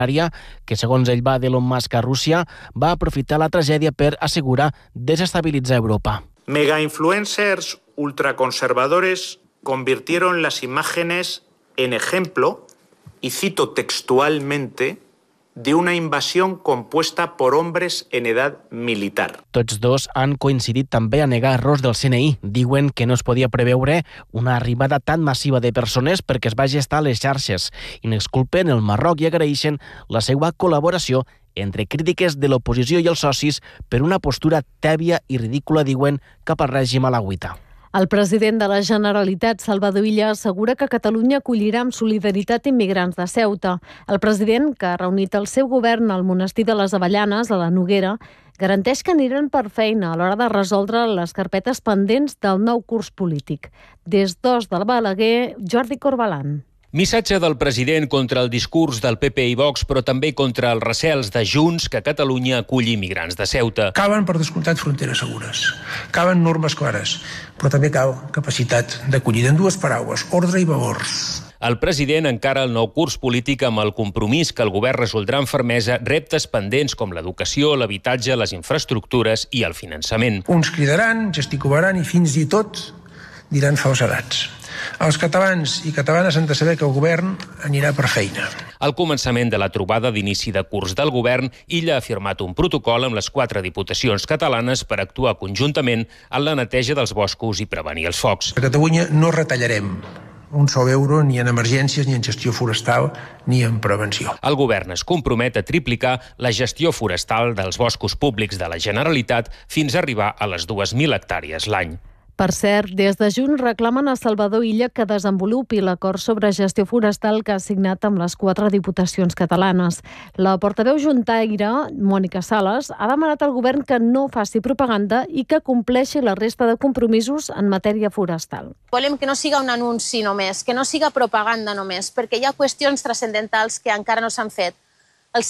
que, segons ell va d'Elon Musk a Rússia, va aprofitar la tragèdia per assegurar desestabilitzar Europa. Megainfluencers ultraconservadores convirtieron las imágenes en ejemplo, y cito textualmente, de una invasión compuesta por hombres en edad militar. Tots dos han coincidit també a negar errors del CNI. Diuen que no es podia preveure una arribada tan massiva de persones perquè es va gestar a les xarxes i n'exculpen el Marroc i agraeixen la seva col·laboració entre crítiques de l'oposició i els socis per una postura tèbia i ridícula, diuen, cap al règim alauita. El president de la Generalitat, Salvador Illa, assegura que Catalunya acollirà amb solidaritat immigrants de Ceuta. El president, que ha reunit el seu govern al monestir de les Avellanes, a la Noguera, garanteix que aniran per feina a l'hora de resoldre les carpetes pendents del nou curs polític. Des d'Os del Balaguer, Jordi Corbalan. Missatge del president contra el discurs del PP i Vox, però també contra els recels de Junts que Catalunya aculli immigrants de Ceuta. Caben, per descomptat, fronteres segures. Caben normes clares, però també cal capacitat d'acollida. En dues paraules, ordre i valors. El president encara el nou curs polític amb el compromís que el govern resoldrà amb fermesa reptes pendents com l'educació, l'habitatge, les infraestructures i el finançament. Uns cridaran, gesticularan i fins i tot diran falsedats. Els catalans i catalanes han de saber que el govern anirà per feina. Al començament de la trobada d'inici de curs del govern, Illa ha firmat un protocol amb les 4 diputacions catalanes per actuar conjuntament en la neteja dels boscos i prevenir els focs. A Catalunya no retallarem un sol euro ni en emergències, ni en gestió forestal, ni en prevenció. El govern es compromet a triplicar la gestió forestal dels boscos públics de la Generalitat fins a arribar a les 2.000 hectàrees l'any. Per cert, des de Junts reclamen a Salvador Illa que desenvolupi l'acord sobre gestió forestal que ha signat amb les 4 diputacions catalanes. La portaveu juntaire, Mònica Sales, ha demanat al govern que no faci propaganda i que compleixi la resta de compromisos en matèria forestal. Volem que no siga un anunci només, que no siga propaganda només, perquè hi ha qüestions transcendentals que encara no s'han fet. El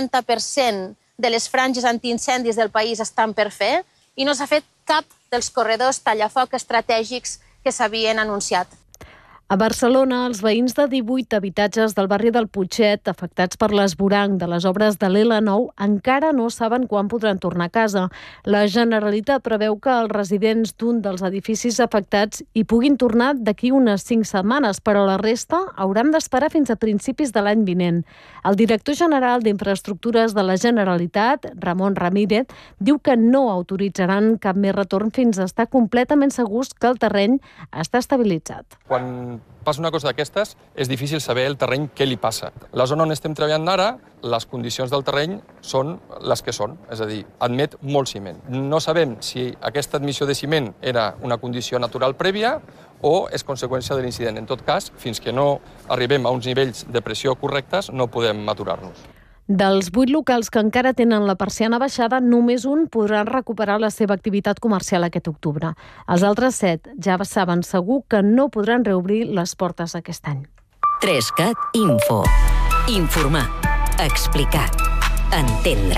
50% de les franges antiincendis del país estan per fer i no s'ha fet cap dels corredors tallafoc estratègics que s'havien anunciat. A Barcelona, els veïns de 18 habitatges del barri del Putxet, afectats per l'esvoranc de les obres de l'L9, encara no saben quan podran tornar a casa. La Generalitat preveu que els residents d'un dels edificis afectats hi puguin tornar d'aquí unes 5 setmanes, però la resta hauran d'esperar fins a principis de l'any vinent. El director general d'Infraestructures de la Generalitat, Ramon Ramírez, diu que no autoritzaran cap més retorn fins a estar completament segurs que el terreny està estabilitzat. Quan passa una cosa d'aquestes, és difícil saber el terreny què li passa. La zona on estem treballant ara, les condicions del terreny són les que són, és a dir, admet molt ciment. No sabem si aquesta admissió de ciment era una condició natural prèvia o és conseqüència de l'incident. En tot cas, fins que no arribem a uns nivells de pressió correctes, no podem aturar-nos. Dels 8 locals que encara tenen la persiana baixada, només un podrà recuperar la seva activitat comercial aquest octubre. Els altres 7 ja saben segur que no podran reobrir les portes aquest any. 3CAT Info. Informar. Explicar. Entendre.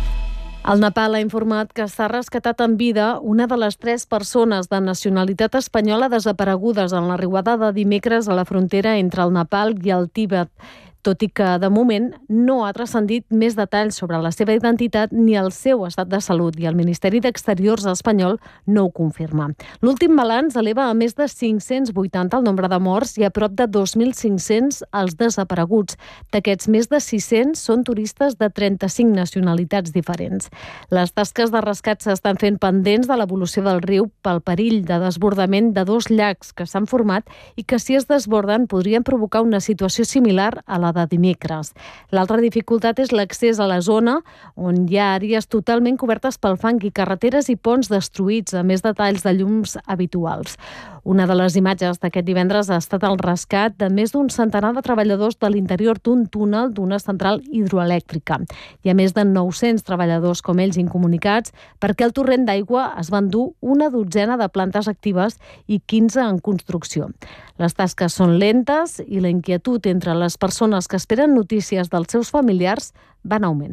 El Nepal ha informat que s'ha rescatat en vida una de les 3 persones de nacionalitat espanyola desaparegudes en la riuada de dimecres a la frontera entre el Nepal i el Tíbet, tot i que, de moment, no ha transcendit més detalls sobre la seva identitat ni el seu estat de salut, i el Ministeri d'Exteriors espanyol no ho confirma. L'últim balanç eleva a més de 580 el nombre de morts i a prop de 2.500 els desapareguts. D'aquests, més de 600 són turistes de 35 nacionalitats diferents. Les tasques de rescat s'estan fent pendents de l'evolució del riu pel perill de desbordament de 2 llacs que s'han format i que, si es desborden, podrien provocar una situació similar a la de dimecres. L'altra dificultat és l'accés a la zona, on hi ha àrees totalment cobertes pel fang i carreteres i ponts destruïts, a més de talls de llums habituals. Una de les imatges d'aquest divendres ha estat el rescat de més d'un centenar de treballadors de l'interior d'un túnel d'una central hidroelèctrica. Hi ha més de 900 treballadors com ells incomunicats perquè el torrent d'aigua es va endur una dotzena de plantes actives i 15 en construcció. Les tasques són lentes i la inquietud entre les persones que esperen notícies dels seus familiars va en augment.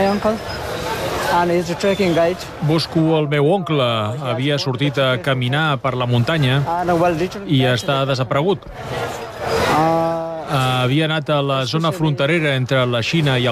Busco el meu oncle. Havia sortit a caminar per la muntanya i està desaparegut. havia anat a la zona fronterera entre la Xina i